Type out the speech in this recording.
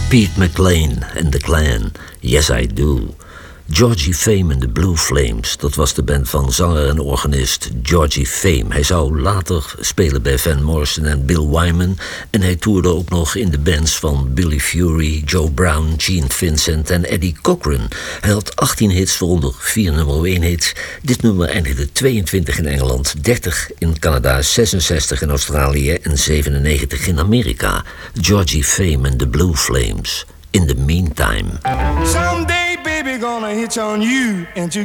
Pete McLean en The Clan, Yes I Do. Georgie Fame en de Blue Flames, dat was de band van zanger en organist Georgie Fame. Hij zou later spelen bij Van Morrison en Bill Wyman. En hij toerde ook nog in de bands van Billy Fury, Joe Brown, Gene Vincent en Eddie Cochran. Hij had 18 hits, waaronder 4 nummer 1 hits. Dit nummer eindigde 22 in Engeland, 30 in Canada, 66 in Australië en 97 in Amerika. Georgie Fame en de Blue Flames. In the meantime. Someday, baby, gonna hitch on you and you